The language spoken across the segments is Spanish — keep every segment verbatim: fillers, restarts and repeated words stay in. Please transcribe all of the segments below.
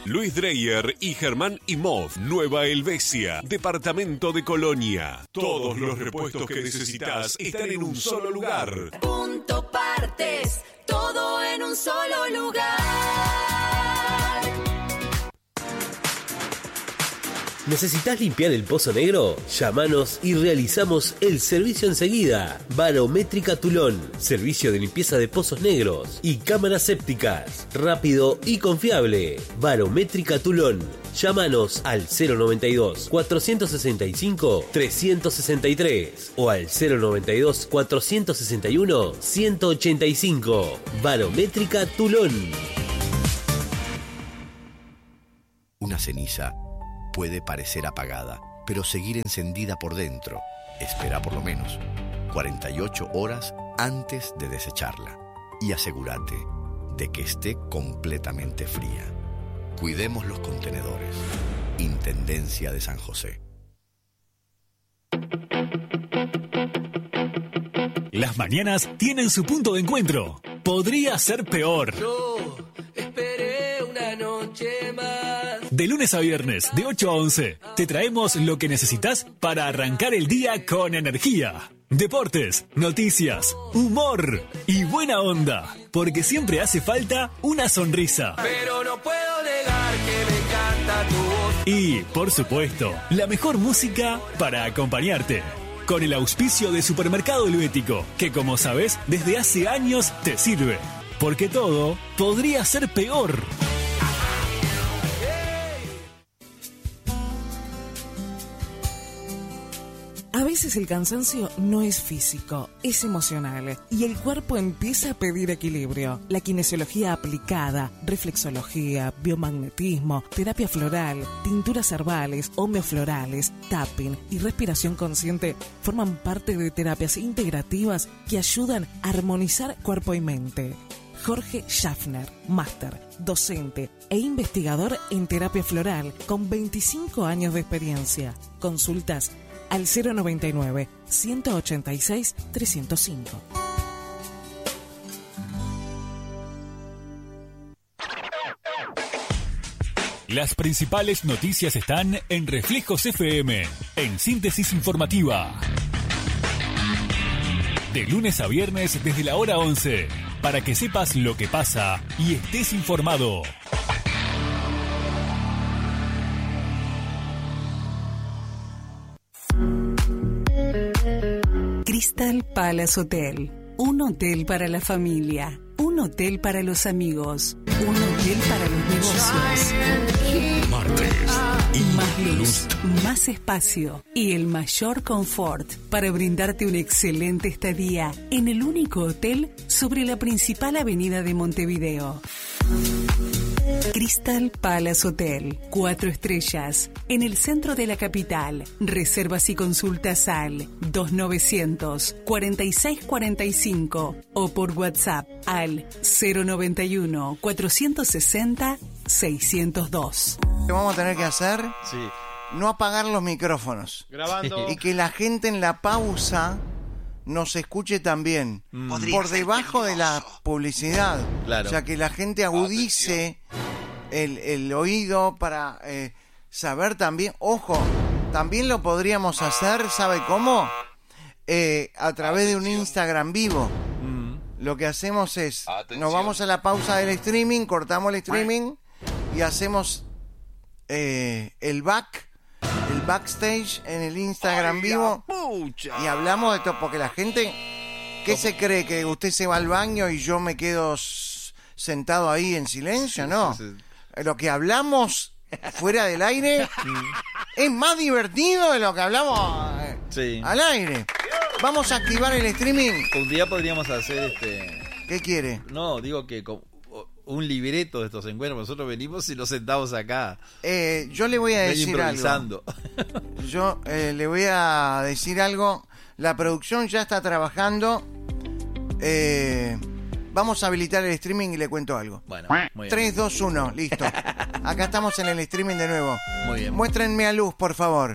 Luis Dreyer y Germán Imhoff. Nueva Helvecia, departamento de Colonia. Todos los repuestos que necesitas están en un solo lugar. Punto Partes, todo en un solo lugar. ¿Necesitas limpiar el pozo negro? Llámanos y realizamos el servicio enseguida. Barométrica Tulón, servicio de limpieza de pozos negros y cámaras sépticas. Rápido y confiable. Barométrica Tulón. Llámanos al cero noventa y dos, cuatrocientos sesenta y cinco, trescientos sesenta y tres o al cero noventa y dos, cuatrocientos sesenta y uno, ciento ochenta y cinco. Barométrica Tulón. Una ceniza puede parecer apagada, pero seguir encendida por dentro. Espera por lo menos cuarenta y ocho horas antes de desecharla y asegúrate de que esté completamente fría. Cuidemos los contenedores. Intendencia de San José. Las mañanas tienen su punto de encuentro. Podría ser peor. Yo esperé una noche más. De lunes a viernes, de ocho a once, te traemos lo que necesitas para arrancar el día con energía. Deportes, noticias, humor y buena onda. Porque siempre hace falta una sonrisa. Pero no puedo negar que me encanta tu voz. Y, por supuesto, la mejor música para acompañarte. Con el auspicio de Supermercado Helvético, que como sabes, desde hace años te sirve. Porque todo podría ser peor. A veces el cansancio no es físico, es emocional y el cuerpo empieza a pedir equilibrio. La kinesiología aplicada, reflexología, biomagnetismo, terapia floral, tinturas herbales, homeoflorales, tapping y respiración consciente forman parte de terapias integrativas que ayudan a armonizar cuerpo y mente. Jorge Schaffner, máster, docente e investigador en terapia floral con veinticinco años de experiencia. Consultas al cero noventa y nueve, ciento ochenta y seis, trescientos cinco. Las principales noticias están en Reflejos F M, en Síntesis Informativa. De lunes a viernes desde la hora once, para que sepas lo que pasa y estés informado. Crystal Palace Hotel. Un hotel para la familia. Un hotel para los amigos. Un hotel para los negocios. Martes. Más luz, más espacio y el mayor confort para brindarte una excelente estadía en el único hotel sobre la principal avenida de Montevideo. Crystal Palace Hotel, cuatro estrellas, en el centro de la capital. Reservas y consultas al dos novecientos, cuarenta y seis cuarenta y cinco o por WhatsApp al cero noventa y uno, cuatrocientos sesenta, seiscientos dos. ¿Qué vamos a tener que hacer? Sí. No apagar los micrófonos. Grabando. Y que la gente en la pausa nos escuche también. Mm. Por debajo de la publicidad. Claro. O sea, que la gente agudice el, el oído para eh, saber también. Ojo, también lo podríamos hacer, ¿sabe cómo? Eh, a través de un Instagram vivo. Mm. Lo que hacemos es, Atención. Nos vamos a la pausa del streaming, cortamos el streaming y hacemos eh, el back, el backstage en el Instagram Ay, vivo y hablamos de todo, porque la gente, ¿qué se cree? ¿Que usted se va al baño y yo me quedo s- sentado ahí en silencio? Sí, no, sí, sí. Lo que hablamos fuera del aire es más divertido de lo que hablamos eh, sí. al aire. Vamos a activar el streaming. Un día podríamos hacer este... ¿Qué quiere? No, digo que con un libreto de estos encuentros. Nosotros venimos y los sentamos acá. Eh, yo le voy a decir algo. Yo eh, le voy a decir algo. La producción ya está trabajando. Eh, vamos a habilitar el streaming y le cuento algo. Bueno, muy bien. tres, dos, uno, listo. Acá estamos en el streaming de nuevo. Muy bien. Muéstrenme a luz, por favor.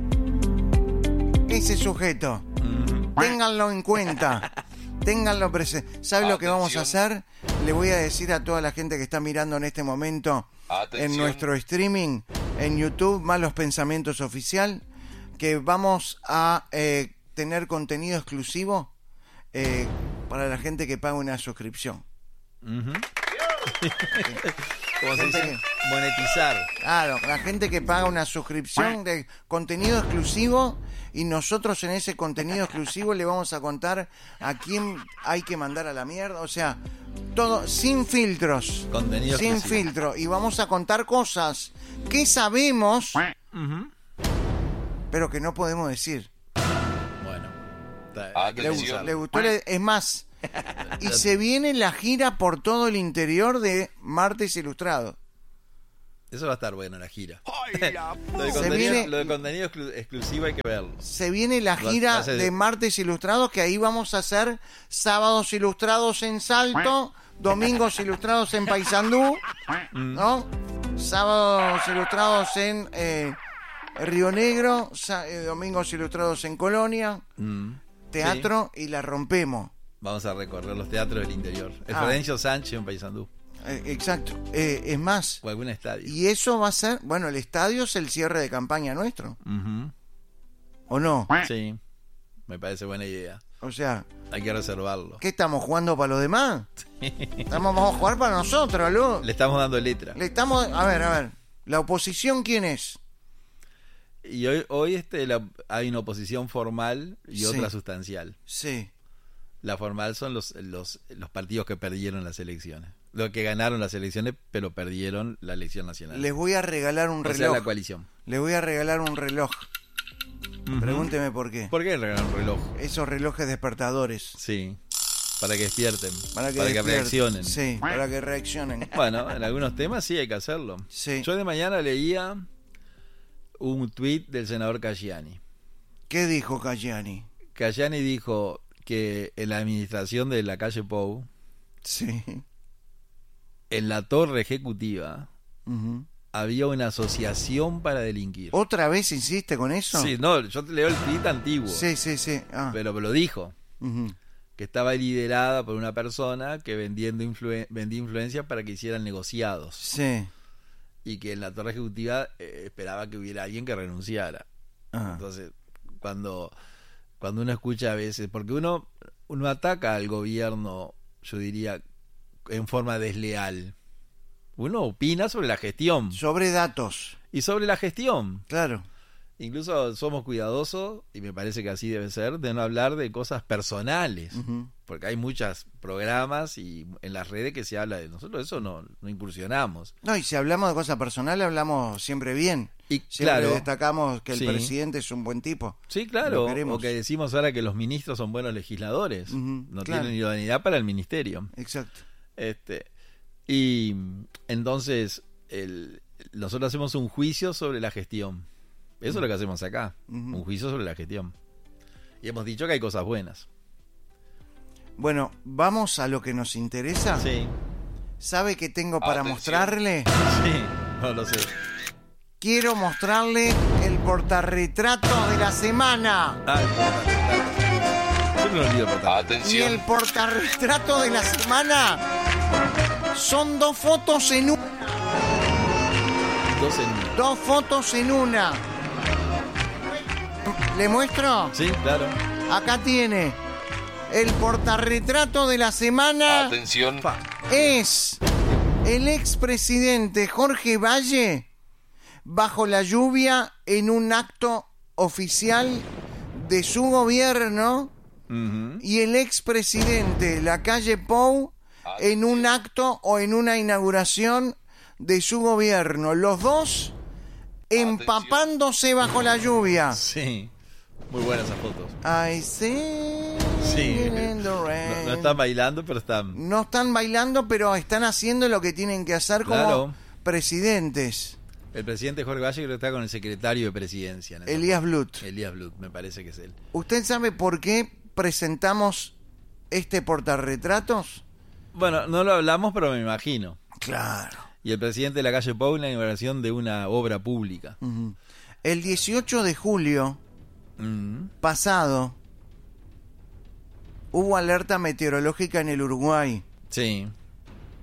Ese sujeto. Mm-hmm. Ténganlo en cuenta. Ténganlo presente. ¿Sabe lo que vamos a hacer? le voy a decir a toda la gente que está mirando en este momento Atención. en nuestro streaming, en YouTube, Malos Pensamientos Oficial, que vamos a eh, tener contenido exclusivo eh, para la gente que paga una suscripción. Uh-huh. Como se dice, monetizar. Claro, la gente que paga una suscripción de contenido exclusivo, y nosotros en ese contenido exclusivo le vamos a contar a quién hay que mandar a la mierda. O sea, todo sin filtros. Contenido sin exclusivo. filtro. Y vamos a contar cosas que sabemos, Uh-huh. pero que no podemos decir. Bueno. Ah, Le, Atención. le gustó, le- es más. Y se viene la gira por todo el interior de Martes Ilustrado. Eso va a estar bueno, la gira. lo, de Se contenido, viene- lo de contenido exclu- exclusivo hay que verlo. Se viene la Va- va gira a ser- de Martes Ilustrados, que ahí vamos a hacer sábados ilustrados en Salto, domingos ilustrados en Paysandú, ¿no? Sábados ilustrados en eh, Río Negro, sa- eh, domingos ilustrados en Colonia, Mm. teatro, y la rompemos. Vamos a recorrer los teatros del interior. El Ah. Florencio Sánchez en Paysandú. Eh, exacto. Eh, es más, O algún estadio. y eso va a ser, bueno, el estadio es el cierre de campaña nuestro, Ujú. ¿o no? Sí. Me parece buena idea. O sea, Hay que reservarlo. ¿qué estamos jugando para los demás? Estamos, vamos a jugar para nosotros, Lu. Le estamos dando letra. Le estamos, a ver, a ver, ¿la oposición quién es? Y hoy, hoy este, la- hay una oposición formal y Sí. otra sustancial. Sí. La formal son los, los, los partidos que perdieron las elecciones. Los que ganaron las elecciones, pero perdieron la elección nacional. Les voy a regalar un O sea, reloj. la coalición. Les voy a regalar un reloj. Ujú. Pregúnteme por qué. ¿Por qué regalan un reloj? Esos relojes despertadores. Sí. Para que despierten. Para que, para que despierten. reaccionen. Sí, para que reaccionen. Bueno, en algunos temas sí hay que hacerlo. Sí. Yo de mañana leía un tuit del senador Cayani. ¿Qué dijo Cayani? Cayani dijo que en la administración de la calle Pou, Sí. en la torre ejecutiva, Ujú. había una asociación para delinquir. ¿Otra vez insiste con eso? Sí, no, yo te leo el tuit antiguo. Sí, sí, sí. Ah. Pero me lo dijo. Ujú. Que estaba liderada por una persona que vendiendo influen- vendía influencia para que hicieran negociados. Sí. Y que en la torre ejecutiva eh, esperaba que hubiera alguien que renunciara. Ah. Entonces, cuando, cuando uno escucha a veces, porque uno, uno ataca al gobierno, yo diría, en forma desleal. Uno opina sobre la gestión. Sobre datos. Y sobre la gestión. Claro. Incluso somos cuidadosos, y me parece que así debe ser, de no hablar de cosas personales. Ujú. Porque hay muchos programas y en las redes que se habla de nosotros, eso no, no incursionamos. No, y si hablamos de cosas personales, hablamos siempre bien. Y Siempre claro, destacamos que el sí. presidente es un buen tipo. sí, Lo claro, queremos. o que decimos ahora que los ministros son buenos legisladores, Ujú, no claro. tienen idoneidad para el ministerio. Exacto. Este, y entonces el, nosotros hacemos un juicio sobre la gestión. Eso es lo que hacemos acá, Ujú. un juicio sobre la gestión. Y hemos dicho que hay cosas buenas. Bueno, vamos a lo que nos interesa. Sí, ¿Sabe qué tengo para Atención. mostrarle? sí, no lo sé. Quiero mostrarle el portarretrato de la semana. Ah, yo no lo olvido por tanto. Y Atención. el portarretrato de la semana son dos fotos en una. Dos en- Dos fotos en una. ¿Le muestro? Sí, claro. Acá tiene. El portarretrato de la semana Atención. es el expresidente Jorge Valle bajo la lluvia en un acto oficial de su gobierno Ujú. y el expresidente Lacalle Pou en un acto o en una inauguración de su gobierno. Los dos empapándose bajo la lluvia. Sí, muy buenas esas fotos. I see Sí, in the no, rain. no están bailando, pero están. No están bailando, pero están haciendo lo que tienen que hacer como Claro. presidentes. El presidente Jorge Valle creo que está con el secretario de presidencia. en esa Elías foto. Blut. Elías Blut, me parece que es él. ¿Usted sabe por qué presentamos este portarretratos? Bueno, no lo hablamos, pero me imagino. Claro. Y el presidente de la calle Pou en la inauguración de una obra pública. Ujú. El dieciocho de julio Mm. pasado hubo alerta meteorológica en el Uruguay. Sí.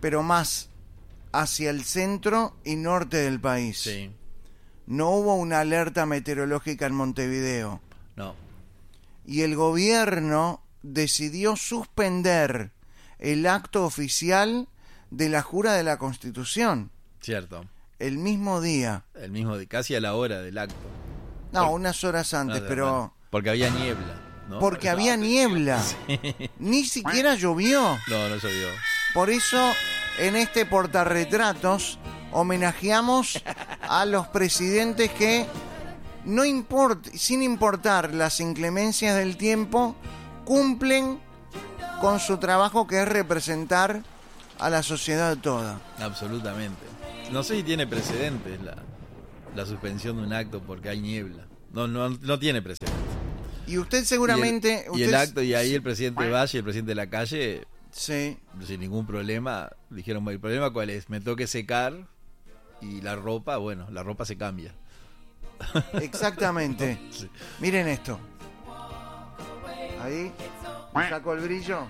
pero más hacia el centro y norte del país. Sí. No hubo una alerta meteorológica en Montevideo. No. Y el gobierno decidió suspender el acto oficial de la jura de la Constitución. Cierto. El mismo día. El mismo día, casi a la hora del acto. No, Por... unas horas antes, no, pero... bueno, porque había niebla, ¿no? Porque había niebla. Sí. Ni siquiera llovió. No, no llovió. Por eso, en este portarretratos, homenajeamos a los presidentes que, no importa, sin importar las inclemencias del tiempo, cumplen con su trabajo, que es representar a la sociedad toda. Absolutamente. No sé si tiene precedentes la, la suspensión de un acto porque hay niebla. No, no, no tiene precedentes. Y usted seguramente... Y el, usted... y el acto, y ahí el presidente Valle y el presidente de la calle, sí, sin ningún problema, dijeron, bueno, ¿el problema cuál es? Me tengo que secar y la ropa, bueno, la ropa se cambia. Exactamente. Sí. Miren esto. Ahí, me saco el brillo.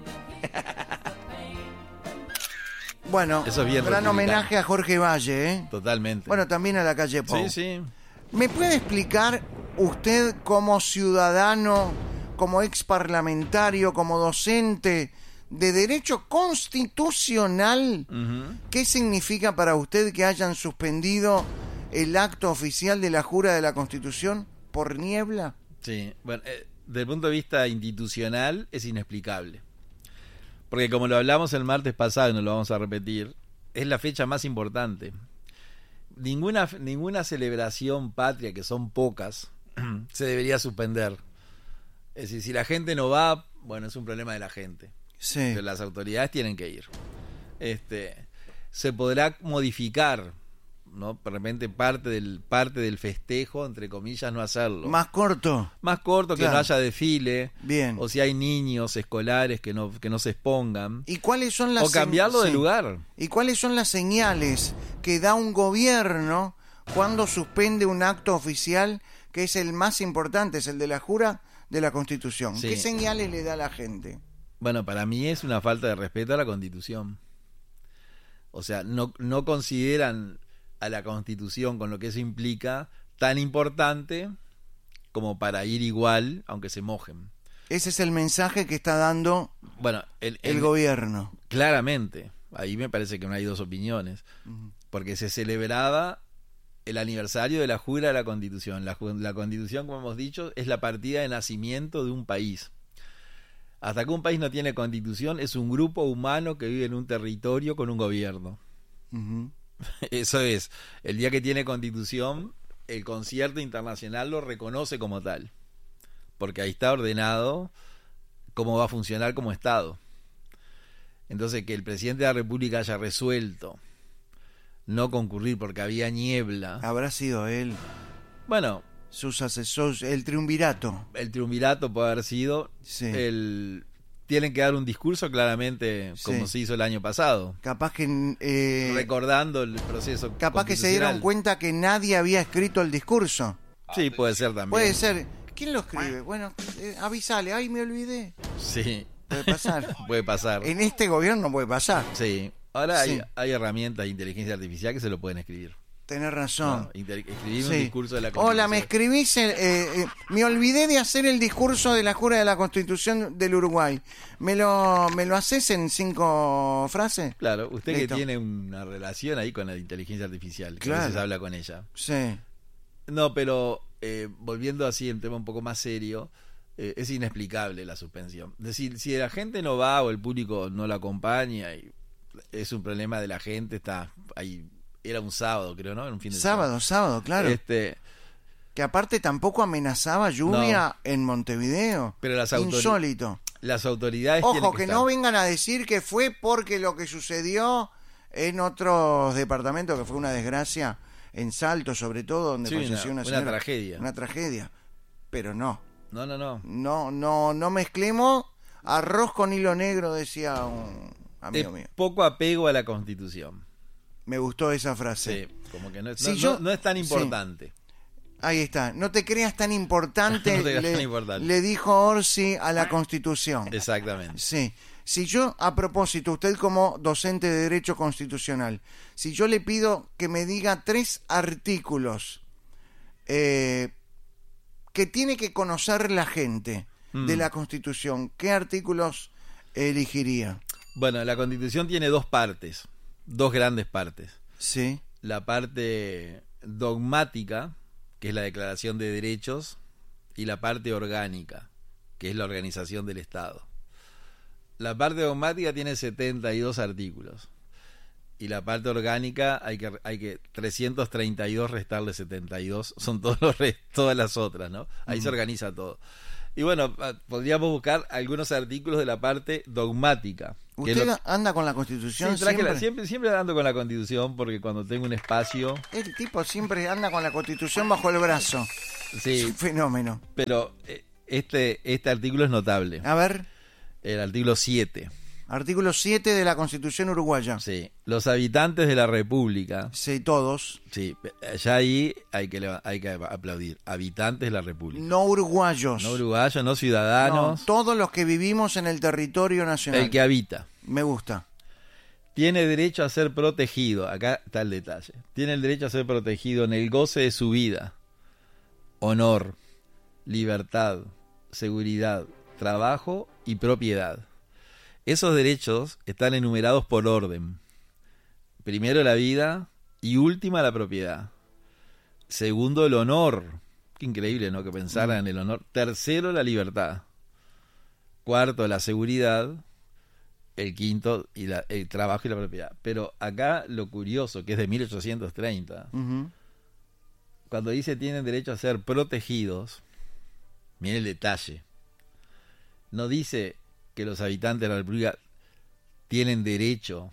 Bueno, Eso es bien gran republicano. homenaje a Jorge Valle, ¿eh? Totalmente. Bueno, también a la calle Pou. Sí, sí. ¿Me puede explicar usted, como ciudadano, como ex parlamentario, como docente de Derecho Constitucional, Uh-huh. qué significa para usted que hayan suspendido el acto oficial de la jura de la Constitución por niebla? Sí, bueno, eh, desde el punto de vista institucional es inexplicable. Porque como lo hablamos el martes pasado y no lo vamos a repetir, es la fecha más importante. Ninguna, ninguna celebración patria, que son pocas, se debería suspender. Es decir, si la gente no va, bueno, es un problema de la gente. Sí. Pero las autoridades tienen que ir. Este, se podrá modificar, ¿no? De repente parte del parte del festejo, entre comillas, no hacerlo. Más corto. Más corto, Claro. que no haya desfile. Bien. O si hay niños escolares que no que no se expongan. ¿Y cuáles son las O cambiarlo se- de sí. lugar. ¿Y cuáles son las señales que da un gobierno cuando suspende un acto oficial que es el más importante, es el de la jura de la Constitución? Sí. ¿Qué señales le da a la gente? Bueno, para mí es una falta de respeto a la Constitución. O sea, no, no consideran a la Constitución, con lo que eso implica, tan importante como para ir igual, aunque se mojen. Ese es el mensaje que está dando Bueno, el, el, el- gobierno. claramente, ahí me parece que no hay dos opiniones, porque se celebraba el aniversario de la jura de la Constitución. La, ju- la Constitución, como hemos dicho, es la partida de nacimiento de un país. Hasta que un país no tiene Constitución, es un grupo humano que vive en un territorio con un gobierno. Ujú. Eso es, el día que tiene Constitución, el concierto internacional lo reconoce como tal, porque ahí está ordenado cómo va a funcionar como Estado. Entonces, que el presidente de la República haya resuelto no concurrir porque había niebla, Habrá sido él, bueno, sus asesores, el triunvirato. el triunvirato puede haber sido, Sí. el tienen que dar un discurso claramente como Sí. se hizo el año pasado, Capaz que eh, recordando el proceso capaz que se dieron constitucional. cuenta que nadie había escrito el discurso. Sí, puede ser también. Puede ser. ¿Quién lo escribe? Bueno, eh, avisale. Ay, me olvidé. Sí, Puede pasar. puede pasar. En este gobierno puede pasar. Sí, ahora Sí. hay, hay herramientas de inteligencia artificial que se lo pueden escribir. Tenés razón. ¿no? Inter- escribir un Sí. discurso de la Constitución. Hola, me escribís. el- eh, eh, me olvidé de hacer el discurso de la jura de la Constitución del Uruguay. ¿Me lo, me lo haces en cinco frases? Claro, usted Listo. que tiene una relación ahí con la inteligencia artificial, que Claro. a veces habla con ella. Sí. No, pero eh, volviendo así en tema un poco más serio, eh, es inexplicable la suspensión. Es decir, si la gente no va o el público no la acompaña, y es un problema de la gente, está ahí. Era un sábado, creo, ¿no? Era un fin de Sábado, sábado, claro. Este, Que aparte tampoco amenazaba lluvia en Montevideo. Pero las autori- Insólito. las autoridades Ojo, tienen que, que, estar. no vengan a decir que fue porque lo que sucedió en otros departamentos, que fue una desgracia, en Salto sobre todo, donde Sí, falleció una- una, una señora. tragedia. Una tragedia. Pero no, No, no, no. no, no, no mezclemos arroz con hilo negro, decía un De amigo mío. poco apego a la Constitución. Me gustó esa frase. Sí, como que no es, Si no, yo- no- no es tan sí. importante. Ahí está. No te creas tan importante, No te creas le, tan importante. le dijo Orsi a la Constitución. Exactamente. Sí. Si yo, a propósito, usted como docente de Derecho Constitucional, si yo le pido que me diga tres artículos eh, que tiene que conocer la gente mm. de la Constitución, ¿qué artículos elegiría? Bueno, la Constitución tiene dos partes, dos grandes partes. Sí. La parte dogmática, que es la Declaración de Derechos, y la parte orgánica, que es la organización del Estado. La parte dogmática tiene setenta y dos artículos y la parte orgánica hay que hay que trescientos treinta y dos restarle setenta y dos, son todos los rest, todas las otras, ¿no? Ahí uh-huh. se organiza todo. Y bueno, podríamos buscar algunos artículos de la parte dogmática. ¿Usted lo... anda con la Constitución sí, siempre? La, siempre? Siempre ando con la Constitución porque cuando tengo un espacio... El tipo siempre anda con la Constitución bajo el brazo. Sí. Es un fenómeno. Pero este, este artículo es notable. A ver. El artículo siete. Artículo siete de la Constitución uruguaya. Sí. Los habitantes de la República. Sí, todos. Sí, ya ahí hay que, hay que aplaudir. Habitantes de la República. No uruguayos. No uruguayos, no ciudadanos. No, todos los que vivimos en el territorio nacional. El que habita. Me gusta. Tiene derecho a ser protegido. Acá está el detalle. Tiene el derecho a ser protegido en el goce de su vida, honor, libertad, seguridad, trabajo y propiedad. Esos derechos están enumerados por orden. Primero la vida y última la propiedad. Segundo el honor. Qué increíble, ¿no? Que pensaran en el honor. Tercero la libertad. Cuarto la seguridad. El quinto y la, el trabajo y la propiedad. Pero acá lo curioso, que es de mil ochocientos treinta, uh-huh. cuando dice tienen derecho a ser protegidos, miren el detalle. No dice que los habitantes de la República tienen derecho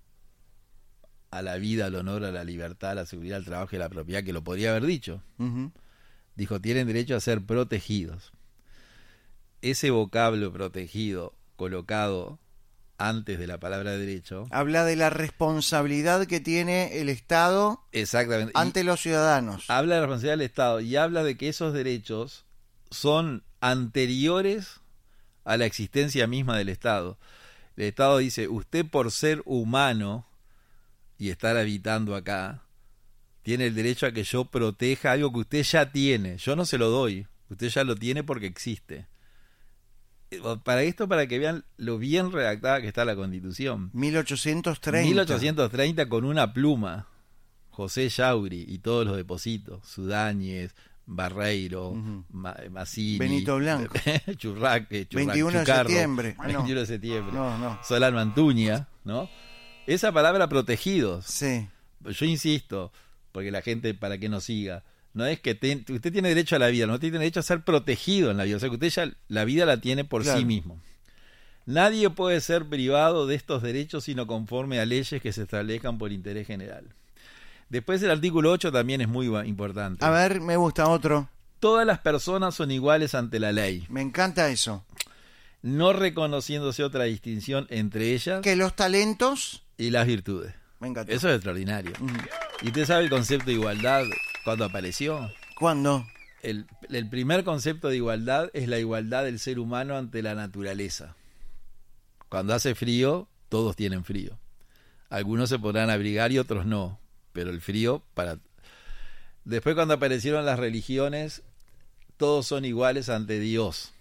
a la vida, al honor, a la libertad, a la seguridad, al trabajo y a la propiedad, que lo podría haber dicho. Uh-huh. Dijo, tienen derecho a ser protegidos. Ese vocablo protegido colocado antes de la palabra derecho habla de la responsabilidad que tiene el Estado exactamente ante y los ciudadanos. Habla de la responsabilidad del Estado y habla de que esos derechos son anteriores a la existencia misma del Estado. El Estado dice, usted por ser humano y estar habitando acá, tiene el derecho a que yo proteja algo que usted ya tiene. Yo no se lo doy, usted ya lo tiene porque existe. Para esto, para que vean lo bien redactada que está la Constitución. mil ochocientos treinta. mil ochocientos treinta con una pluma. José Yauri y todos los depositos. Sudáñez, Barreiro, uh-huh. Massini, Benito Blanco, Churraque, Churraque, veintiuno Chucarro, de septiembre. Ah, no. veintiuno de septiembre. No, no. Solán Mantuña, ¿no? Esa palabra protegidos. Sí. Yo insisto, porque la gente, para que nos siga, no es que te, usted tiene derecho a la vida, no tiene derecho a ser protegido en la vida, o sea que usted ya la vida la tiene por claro. sí mismo. Nadie puede ser privado de estos derechos sino conforme a leyes que se establezcan por interés general. Después el artículo ocho también es muy importante. A ver, me gusta otro. Todas las personas son iguales ante la ley. Me encanta eso. No reconociéndose otra distinción entre ellas que los talentos y las virtudes. Me encanta. Eso es extraordinario. Mm. ¿Y usted sabe el concepto de igualdad cuándo apareció? ¿Cuándo? El, el primer concepto de igualdad es la igualdad del ser humano ante la naturaleza. Cuando hace frío, todos tienen frío. Algunos se podrán abrigar y otros no, pero el frío para... Después, cuando aparecieron las religiones, todos son iguales ante Dios.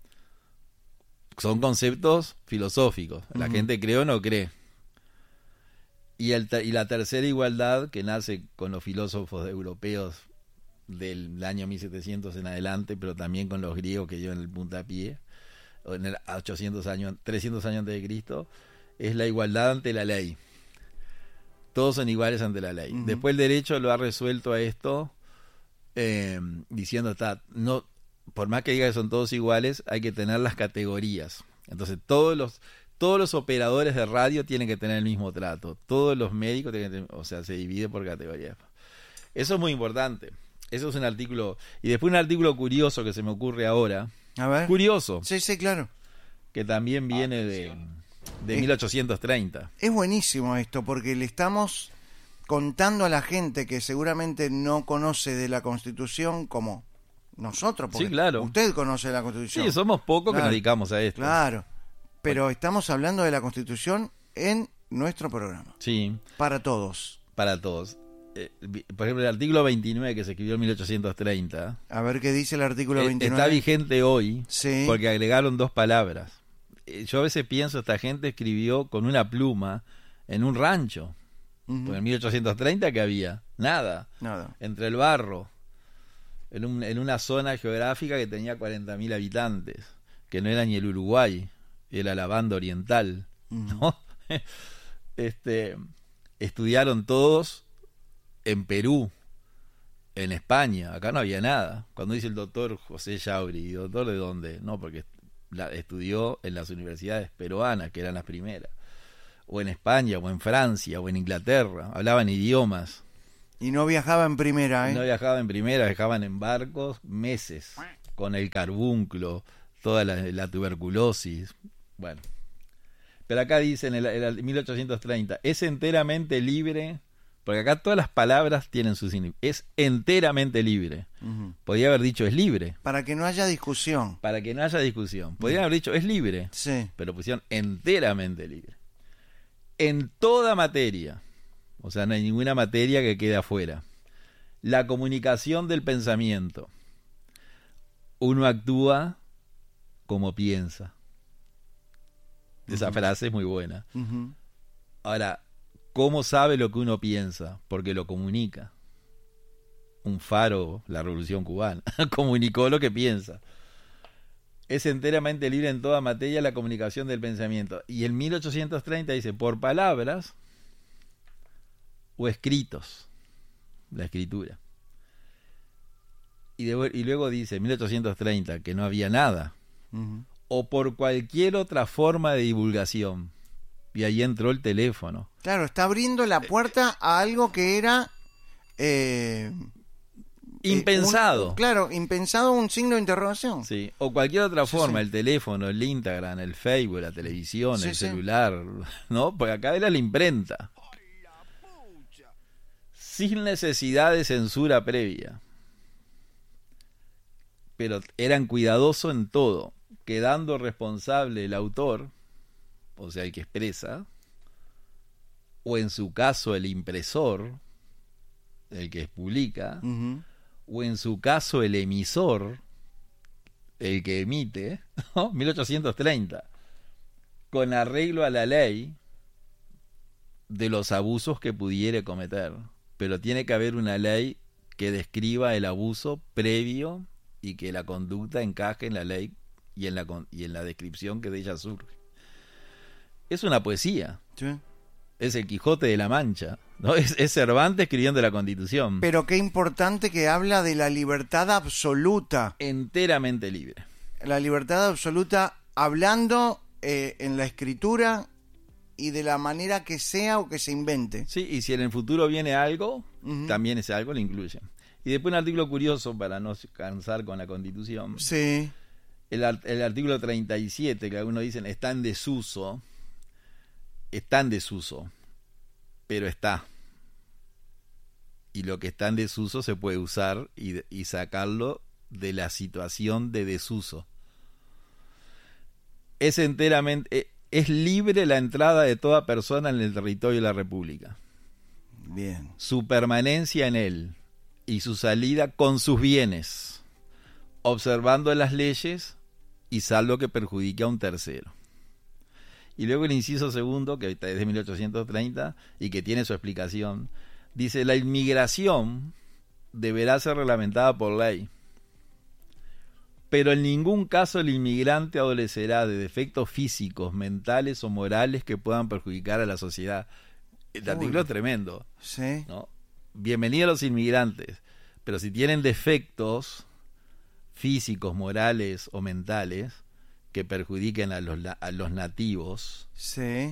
Son conceptos filosóficos. La uh-huh. gente cree o no cree. Y, el, y la tercera igualdad, que nace con los filósofos europeos del año mil setecientos en adelante, pero también con los griegos que llevan el puntapié, en el ochocientos años, trescientos años antes de Cristo, es la igualdad ante la ley. Todos son iguales ante la ley. Uh-huh. Después el derecho lo ha resuelto a esto eh, diciendo, está, no, por más que diga que son todos iguales, hay que tener las categorías. Entonces todos los todos los operadores de radio tienen que tener el mismo trato. Todos los médicos tienen que tener, o sea, se divide por categorías. Eso es muy importante. Eso es un artículo. Y después un artículo curioso que se me ocurre ahora. A ver. Curioso. Sí, sí, claro. Que también viene de, de mil ochocientos treinta. Es buenísimo esto, porque le estamos contando a la gente que seguramente no conoce de la Constitución como nosotros, porque sí, claro. usted conoce la Constitución. Sí, somos pocos claro, que nos dedicamos a esto. Claro, pero bueno, estamos hablando de la Constitución en nuestro programa. Sí. Para todos. Para todos. Eh, por ejemplo, el artículo veintinueve que se escribió en mil ochocientos treinta. A ver qué dice el artículo veintinueve. Está vigente hoy, sí, porque agregaron dos palabras. Yo a veces pienso, esta gente escribió con una pluma en un rancho. Uh-huh. Porque en mil ochocientos treinta que había nada. Nada. Entre el barro. En, un, en una zona geográfica que tenía cuarenta mil habitantes. Que no era ni el Uruguay, era la banda oriental. Uh-huh. ¿No? este, estudiaron todos en Perú, en España. Acá no había nada. Cuando dice el doctor José Yauri, ¿doctor de dónde? No, porque la, estudió en las universidades peruanas, que eran las primeras. O en España, o en Francia, o en Inglaterra. Hablaban idiomas. Y no viajaba en primera, ¿eh? No viajaba en primera, viajaban en barcos meses, con el carbunclo, toda la, la tuberculosis. Bueno. Pero acá dice en el, el mil ochocientos treinta, es enteramente libre, porque acá todas las palabras tienen su significado. Es enteramente libre. Uh-huh. Podría haber dicho es libre. Para que no haya discusión. Para que no haya discusión. Podrían uh-huh. haber dicho es libre. Sí. Pero pusieron enteramente libre. En toda materia. O sea, no hay ninguna materia que quede afuera. La comunicación del pensamiento. Uno actúa como piensa. Esa uh-huh. frase es muy buena. Uh-huh. Ahora, ¿cómo sabe lo que uno piensa? Porque lo comunica. Un Faro, la Revolución Cubana, comunicó lo que piensa. Es enteramente libre en toda materia la comunicación del pensamiento. Y en mil ochocientos treinta dice, por palabras o escritos, la escritura. Y, de, y luego dice, en mil ochocientos treinta, que no había nada. Uh-huh. O por cualquier otra forma de divulgación. Y ahí entró el teléfono. Claro, está abriendo la puerta a algo que era... Eh, impensado. Eh, un, claro, impensado, un signo de interrogación. Sí, o cualquier otra forma, sí, sí. el teléfono, el Instagram, el Facebook, la televisión, sí, el sí. celular, ¿no? Porque acá era la imprenta. Sin necesidad de censura previa. Pero eran cuidadosos en todo, quedando responsable el autor, o sea, el que expresa, o en su caso el impresor, el que publica, uh-huh. o en su caso el emisor, el que emite, ¿no? mil ochocientos treinta, con arreglo a la ley de los abusos que pudiere cometer. Pero tiene que haber una ley que describa el abuso previo y que la conducta encaje en la ley y en la, y en la descripción que de ella surge. Es una poesía. Sí. Es el Quijote de la Mancha, ¿no? Es, es Cervantes escribiendo la Constitución. Pero qué importante que habla de la libertad absoluta. Enteramente libre. La libertad absoluta hablando eh, en la escritura y de la manera que sea o que se invente. Sí, y si en el futuro viene algo, uh-huh. también ese algo lo incluye. Y después un artículo curioso para no cansar con la Constitución. Sí. El, el artículo treinta y siete, que algunos dicen está en desuso. Está en desuso, pero está. Y lo que está en desuso se puede usar y, y sacarlo de la situación de desuso. Es enteramente... Es libre la entrada de toda persona en el territorio de la República. Bien. Su permanencia en él y su salida con sus bienes, observando las leyes y salvo que perjudique a un tercero. Y luego el inciso segundo, que es de mil ochocientos treinta y que tiene su explicación, dice: la inmigración deberá ser reglamentada por ley, pero en ningún caso el inmigrante adolecerá de defectos físicos, mentales o morales que puedan perjudicar a la sociedad. El artículo es tremendo. Sí. ¿No? Bienvenidos a los inmigrantes, pero si tienen defectos físicos, morales o mentales que perjudiquen a los, a los nativos, sí,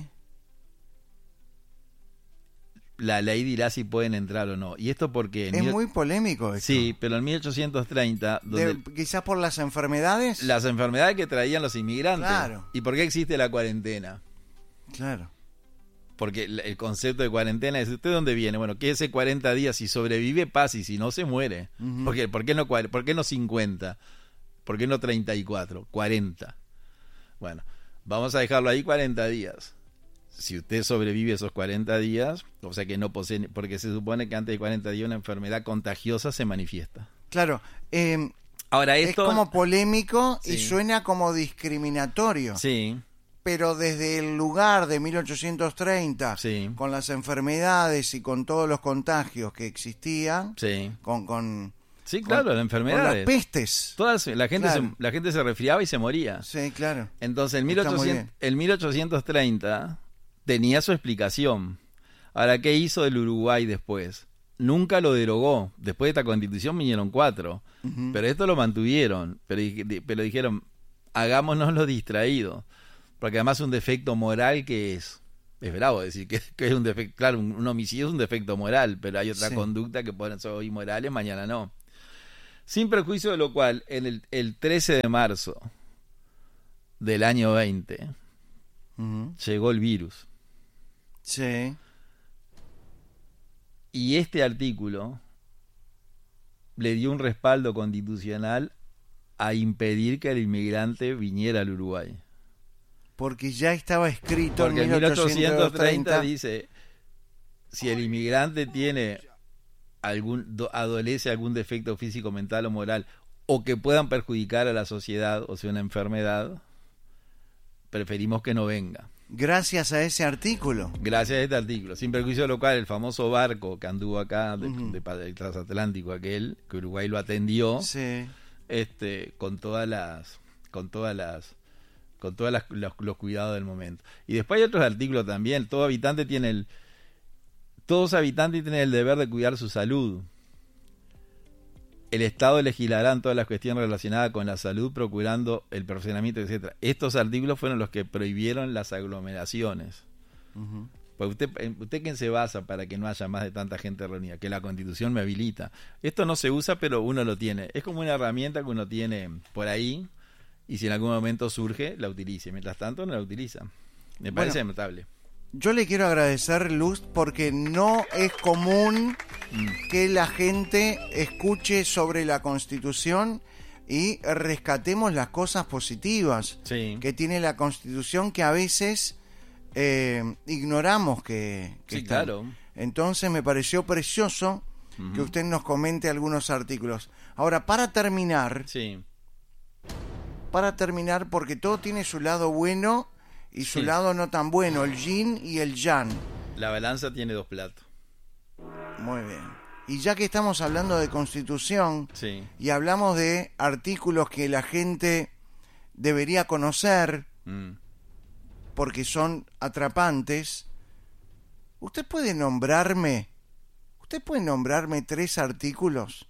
la ley dirá si pueden entrar o no. Y esto porque... Es mil... muy polémico esto. Sí, pero en mil ochocientos treinta... Donde de, quizás por las enfermedades. Las enfermedades que traían los inmigrantes. Claro. ¿Y por qué existe la cuarentena? Claro. porque el, el concepto de cuarentena es, ¿usted dónde viene? Bueno, quédese cuarenta días, si sobrevive, paz, y si no, se muere. Uh-huh. ¿Por qué? ¿Por qué no, por qué no cincuenta? ¿Por qué no treinta y cuatro? cuarenta. Bueno, vamos a dejarlo ahí cuarenta días. Si usted sobrevive esos cuarenta días, o sea que no posee, porque se supone que antes de cuarenta días una enfermedad contagiosa se manifiesta. Claro, eh, ahora esto es como polémico sí. y suena como discriminatorio. Sí. Pero desde el lugar de mil ochocientos treinta, sí. con las enfermedades y con todos los contagios que existían, sí. con... con Sí, claro, con, las enfermedades. Con las pestes. Todas, la, gente claro. se, la gente se resfriaba y se moría. Sí, claro. Entonces, en mil ochocientos, el mil ochocientos treinta tenía su explicación. Ahora, ¿qué hizo el Uruguay después? Nunca lo derogó. Después de esta constitución vinieron cuatro. Uh-huh. Pero esto lo mantuvieron. Pero, pero dijeron, hagámonoslo distraído. Porque además un defecto moral que es... Es bravo decir que, que es un defecto... Claro, un, un homicidio es un defecto moral, pero hay otra sí. conducta que pueden ser hoy morales, mañana no. Sin perjuicio de lo cual, en el, el trece de marzo del año veinte, uh-huh. llegó el virus. Sí. Y este artículo le dio un respaldo constitucional a impedir que el inmigrante viniera al Uruguay. Porque ya estaba escrito Porque en mil ochocientos treinta dice, si el inmigrante tiene algún do, adolece algún defecto físico, mental o moral, o que puedan perjudicar a la sociedad, o sea, una enfermedad, preferimos que no venga. Gracias a ese artículo. Gracias a este artículo. Sin perjuicio de lo cual, el famoso barco que anduvo acá, de, uh-huh. de, de, del transatlántico aquel, que Uruguay lo atendió, sí. este con todas las... con todas las con todos los, los cuidados del momento. Y después hay otros artículos también. Todo habitante tiene el todos habitantes tienen el deber de cuidar su salud. El Estado legislará en todas las cuestiones relacionadas con la salud, procurando el perfeccionamiento, etcétera. Estos artículos fueron los que prohibieron las aglomeraciones. Uh-huh. Pues usted, usted ¿quién se basa para que no haya más de tanta gente reunida? Que la Constitución me habilita. Esto no se usa, pero uno lo tiene. Es como una herramienta que uno tiene por ahí, y si en algún momento surge, la utilice. Mientras tanto, no la utiliza. Me parece bueno, notable. Yo le quiero agradecer, Luz, porque no es común mm. que la gente escuche sobre la Constitución y rescatemos las cosas positivas sí. que tiene la Constitución, que a veces eh, ignoramos que, que sí, están. Claro. Entonces me pareció precioso uh-huh. que usted nos comente algunos artículos. Ahora, para terminar... Sí. Para terminar, porque todo tiene su lado bueno y su sí. lado no tan bueno, el yin y el yang. La balanza tiene dos platos. Muy bien. Y ya que estamos hablando de Constitución sí. y hablamos de artículos que la gente debería conocer mm. porque son atrapantes, ¿usted puede nombrarme, usted puede nombrarme tres artículos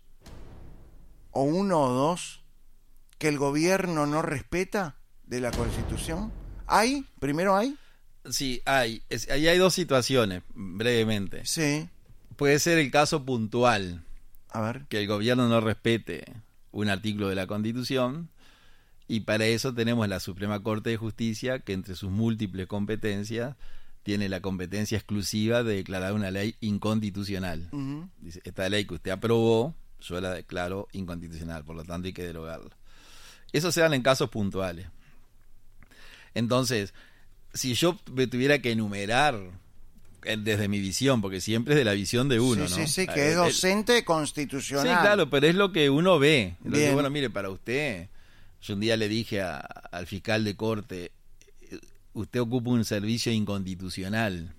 o uno o dos que el gobierno no respeta de la Constitución? ¿Hay? ¿Primero hay? Sí, hay. Es, ahí hay dos situaciones, brevemente. Sí. Puede ser el caso puntual. A ver. Que el gobierno no respete un artículo de la Constitución, y para eso tenemos la Suprema Corte de Justicia, que entre sus múltiples competencias tiene la competencia exclusiva de declarar una ley inconstitucional. Uh-huh. Dice, esta ley que usted aprobó, yo la declaro inconstitucional, por lo tanto hay que derogarla. Eso se dan en casos puntuales. Entonces, si yo me tuviera que enumerar desde mi visión, porque siempre es de la visión de uno, sí, ¿no? Sí, sí, que es docente el, constitucional. Sí, claro, pero es lo que uno ve. Entonces, bueno, mire, para usted, yo un día le dije a, al fiscal de corte, usted ocupa un servicio inconstitucional.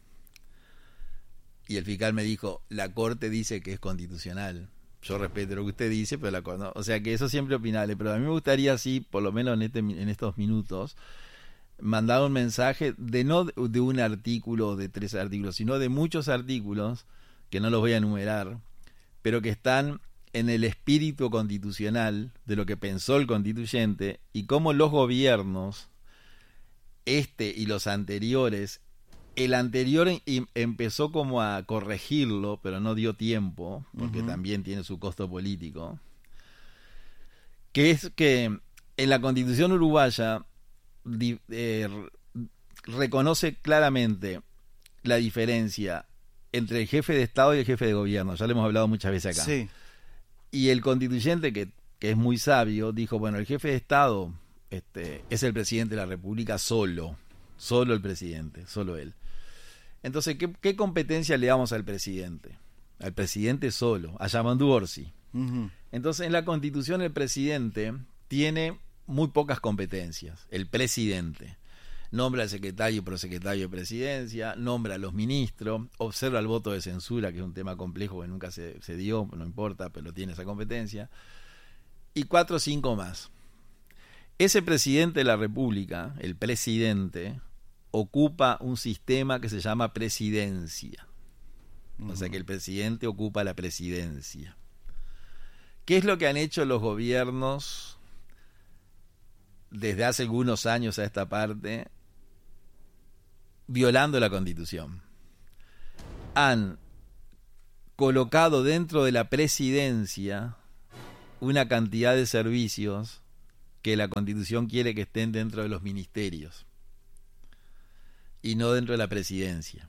Y el fiscal me dijo, la corte dice que es constitucional. Yo respeto lo que usted dice, pero la no, o sea que eso siempre es opinable, pero a mí me gustaría, sí, por lo menos en este en estos minutos, mandar un mensaje de no de un artículo o de tres artículos, sino de muchos artículos, que no los voy a enumerar, pero que están en el espíritu constitucional de lo que pensó el constituyente, y cómo los gobiernos, este y los anteriores, el anterior empezó como a corregirlo, pero no dio tiempo, porque uh-huh. también tiene su costo político, que es que en la Constitución uruguaya eh, reconoce claramente la diferencia entre el jefe de Estado y el jefe de gobierno. Ya lo hemos hablado muchas veces acá. Sí. Y el constituyente, que, que es muy sabio, dijo, bueno, el jefe de Estado este, es el presidente de la República solo. Solo el presidente, solo él. Entonces, ¿qué, qué competencia le damos al presidente? Al presidente solo, a Yamandu Orsi. Uh-huh. Entonces, en la Constitución el presidente tiene muy pocas competencias. El presidente nombra al secretario y prosecretario de presidencia, nombra a los ministros, observa el voto de censura, que es un tema complejo que nunca se, se dio, no importa, pero tiene esa competencia, y cuatro o cinco más. Ese presidente de la República, el presidente, ocupa un sistema que se llama presidencia. O sea que el presidente ocupa la presidencia. ¿Qué es lo que han hecho los gobiernos desde hace algunos años a esta parte? Violando la Constitución. Han colocado dentro de la presidencia una cantidad de servicios que la Constitución quiere que estén dentro de los ministerios y no dentro de la presidencia.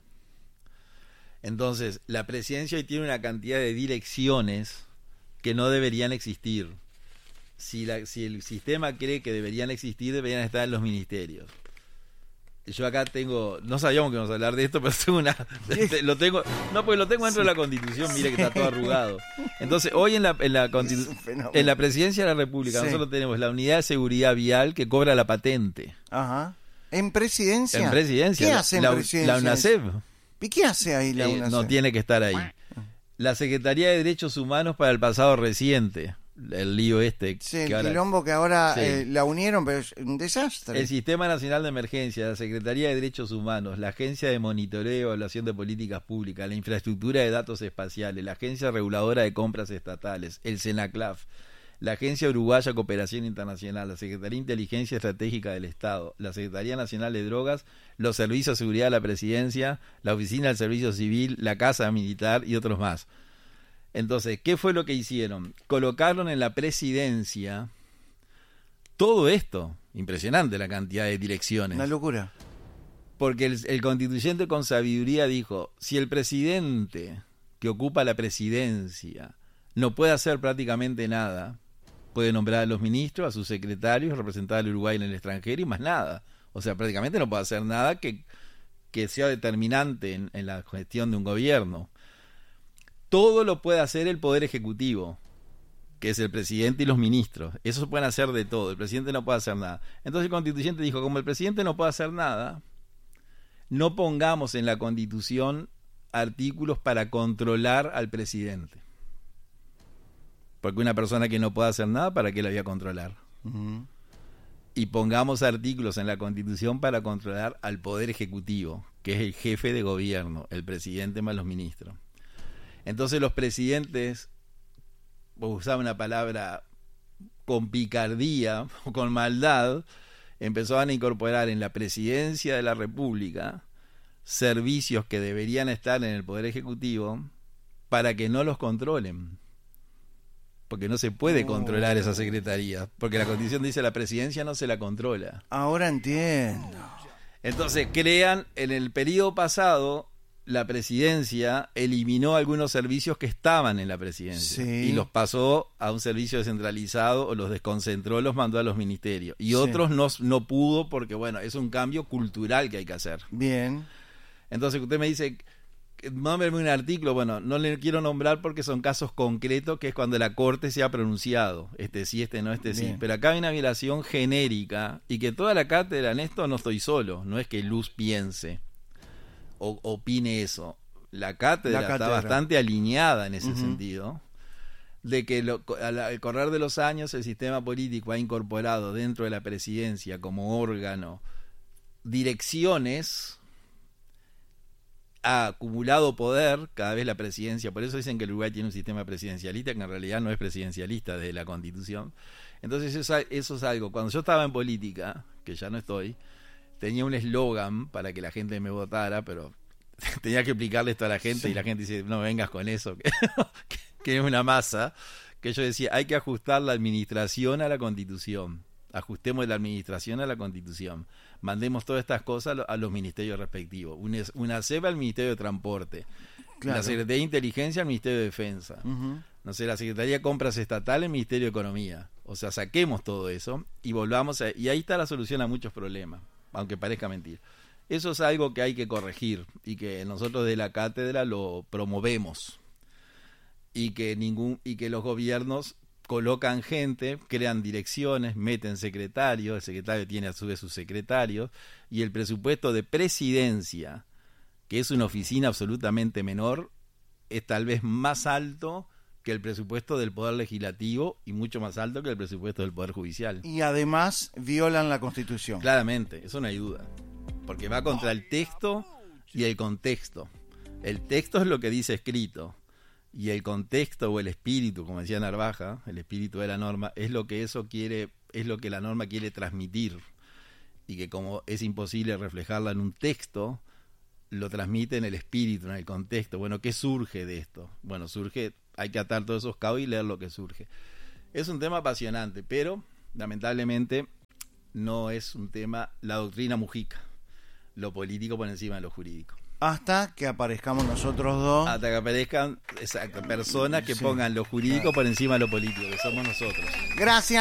Entonces, la presidencia hoy tiene una cantidad de direcciones que no deberían existir. Si, la, si el sistema cree que deberían existir, deberían estar en los ministerios. Yo acá tengo, no sabíamos que íbamos a hablar de esto, pero tengo una, lo tengo, no, pues lo tengo dentro sí. de la Constitución, mire que está todo arrugado. Entonces, hoy en la en la, Constitu- en la Presidencia de la República sí. nosotros tenemos la Unidad de Seguridad Vial que cobra la patente. Ajá. ¿En presidencia? En presidencia. ¿Qué hace en la, presidencia? La UNACEF. ¿Y qué hace ahí la UNACEF? Eh, no tiene que estar ahí. La Secretaría de Derechos Humanos para el pasado reciente. El lío este. Sí, el que ahora, quilombo que ahora sí. eh, la unieron, pero es un desastre. El Sistema Nacional de Emergencia, la Secretaría de Derechos Humanos, la Agencia de Monitoreo y Evaluación de Políticas Públicas, la Infraestructura de Datos Espaciales, la Agencia Reguladora de Compras Estatales, el SENACLAF, la Agencia Uruguaya de Cooperación Internacional, la Secretaría de Inteligencia Estratégica del Estado, la Secretaría Nacional de Drogas, los Servicios de Seguridad de la Presidencia, la Oficina del Servicio Civil, la Casa Militar y otros más. Entonces, ¿qué fue lo que hicieron? Colocaron en la presidencia todo esto. Impresionante la cantidad de direcciones. Una locura. Porque el, el constituyente con sabiduría dijo, si el presidente que ocupa la presidencia no puede hacer prácticamente nada, puede nombrar a los ministros, a sus secretarios, representar al Uruguay en el extranjero y más nada. O sea, prácticamente no puede hacer nada que, que sea determinante en, en la gestión de un gobierno. Todo lo puede hacer el Poder Ejecutivo, que es el presidente y los ministros. Eso pueden hacer de todo. El presidente no puede hacer nada. Entonces el constituyente dijo, como el presidente no puede hacer nada, no pongamos en la Constitución artículos para controlar al presidente. Porque una persona que no puede hacer nada, ¿para qué la voy a controlar? Uh-huh. Y pongamos artículos en la Constitución para controlar al Poder Ejecutivo, que es el jefe de gobierno, el presidente más los ministros. Entonces los presidentes, usaban una palabra con picardía o con maldad, empezaban a incorporar en la presidencia de la República servicios que deberían estar en el Poder Ejecutivo para que no los controlen. Porque no se puede controlar esa secretaría, porque la Constitución dice la presidencia no se la controla. Ahora entiendo. Entonces crean, en el periodo pasado, la presidencia eliminó algunos servicios que estaban en la presidencia, sí, y los pasó a un servicio descentralizado o los desconcentró, los mandó a los ministerios. Y sí, otros no, no pudo porque, bueno, es un cambio cultural que hay que hacer. Bien. Entonces usted me dice, nómbreme un artículo. Bueno, no le quiero nombrar porque son casos concretos, que es cuando la Corte se ha pronunciado. Este sí, este no, este Bien. sí. Pero acá hay una violación genérica y que toda la cátedra en esto no estoy solo. No es que Luz piense o opine eso. La cátedra, la cátedra está bastante alineada en ese uh-huh. sentido, de que lo, al, al correr de los años el sistema político ha incorporado dentro de la presidencia como órgano direcciones, ha acumulado poder cada vez la presidencia. Por eso dicen que el Uruguay tiene un sistema presidencialista, que en realidad no es presidencialista desde la Constitución. Entonces eso, eso es algo. Cuando yo estaba en política, que ya no estoy, tenía un eslogan para que la gente me votara, pero tenía que explicarle esto a la gente, sí, y la gente dice, no vengas con eso, que, que es una masa, que yo decía, hay que ajustar la administración a la Constitución, ajustemos la administración a la Constitución, mandemos todas estas cosas a los ministerios respectivos, una, una C E P al Ministerio de Transporte, claro. La Secretaría de Inteligencia al Ministerio de Defensa, uh-huh. no sé, la Secretaría de Compras Estatal al Ministerio de Economía. O sea, saquemos todo eso y volvamos a... Y ahí está la solución a muchos problemas, aunque parezca mentir. Eso es algo que hay que corregir y que nosotros de la cátedra lo promovemos. Y que ningún y que los gobiernos colocan gente, crean direcciones, meten secretarios, el secretario tiene a su vez sus secretarios, y el presupuesto de presidencia, que es una oficina absolutamente menor, es tal vez más alto que el presupuesto del Poder Legislativo y mucho más alto que el presupuesto del Poder Judicial. Y además violan la Constitución. Claramente, eso no hay duda, porque va contra el texto y el contexto. El texto es lo que dice escrito, y el contexto o el espíritu, como decía Narvaja, el espíritu de la norma, es lo que eso quiere, es lo que la norma quiere transmitir, y que como es imposible reflejarla en un texto, lo transmite en el espíritu, en el contexto. Bueno, ¿qué surge de esto? Bueno, surge, hay que atar todos esos cabos y leer lo que surge. Es un tema apasionante, pero lamentablemente no es un tema, la doctrina Mujica, lo político por encima de lo jurídico. Hasta que aparezcamos nosotros dos. Hasta que aparezcan exacto, personas que sí. pongan lo jurídico por encima de lo político, que somos nosotros. Gracias.